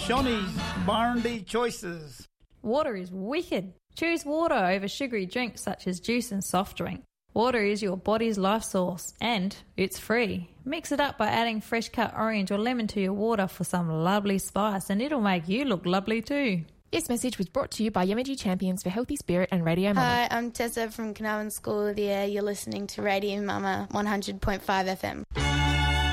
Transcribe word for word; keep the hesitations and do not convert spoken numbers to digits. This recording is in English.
Shawnee's Barndy Choices. Water is wicked. Choose water over sugary drinks such as juice and soft drink. Water is your body's life source and it's free. Mix it up by adding fresh cut orange or lemon to your water for some lovely spice and it'll make you look lovely too. This message was brought to you by Yamaji Champions for Healthy Spirit and Radio Mama. Hi, I'm Tessa from Carnarvon School of the Air. You're listening to Radio Mama one hundred point five F M.